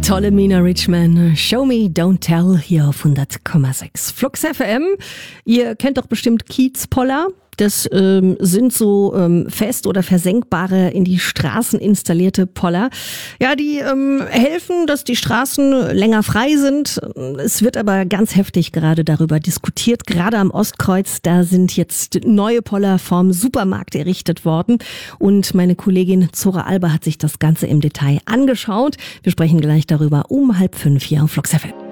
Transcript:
Tolle Mina Richman, Show Me, Don't Tell, hier auf 100,6. Flux FM, ihr kennt doch bestimmt Kiezpoller. Das sind so fest- oder versenkbare, in die Straßen installierte Poller. Ja, die helfen, dass die Straßen länger frei sind. Es wird aber ganz heftig gerade darüber diskutiert. Gerade am Ostkreuz, da sind jetzt neue Poller vom Supermarkt errichtet worden. Und meine Kollegin Zora Alba hat sich das Ganze im Detail angeschaut. Wir sprechen gleich darüber um 4:30 hier auf Flux FM.